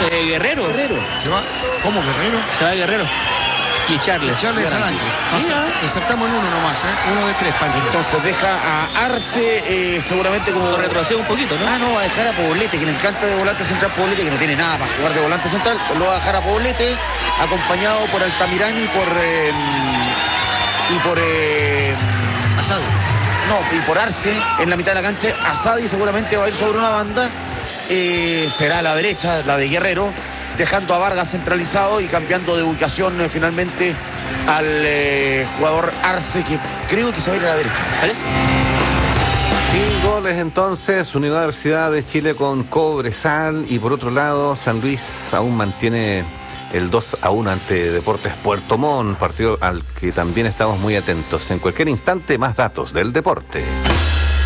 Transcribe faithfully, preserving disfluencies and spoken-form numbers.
Eh, Guerrero. Guerrero. ¿Se va? ¿Cómo Guerrero? Se va Guerrero. Y Charles. Charles Aranque. Aceptamos en uno nomás, ¿eh? Uno de tres, Pancho. Entonces deja a Arce eh, seguramente como... Retrocede un poquito, ¿no? Ah, no, va a dejar a Poblete, que le encanta de volante central Poblete, que no tiene nada para jugar de volante central. Lo va a dejar a Poblete, acompañado por Altamirano y por... Eh, y por... Eh, Asado. No, y por Arce en la mitad de la cancha. Asadi seguramente va a ir sobre una banda. Eh, será a la derecha, la de Guerrero, dejando a Vargas centralizado y cambiando de ubicación eh, finalmente al eh, jugador Arce, que creo que se va a ir a la derecha. ¿Vale? Sin goles entonces, Universidad de Chile con Cobresal, y por otro lado San Luis aún mantiene el dos a uno ante Deportes Puerto Montt, partido al que también estamos muy atentos. En cualquier instante más datos del deporte.